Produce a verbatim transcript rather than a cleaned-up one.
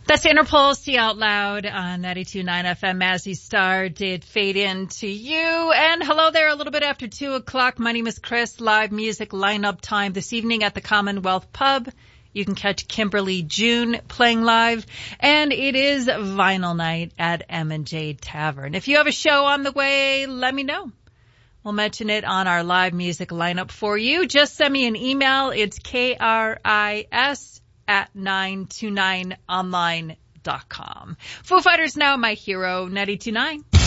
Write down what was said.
That's Interpol, See Out Loud on ninety-two point nine F M. Mazzy Star did Fade Into You. And hello there, a little bit after two o'clock. My name is Chris. Live music lineup time this evening at the Commonwealth Pub. You can catch Kimberly June playing live. And it is vinyl night at M and J Tavern. If you have a show on the way, let me know. We'll mention it on our live music lineup for you. Just send me an email. It's K R I S at nine two nine online dot com. Foo Fighters Now, My Hero, ninety-two point nine.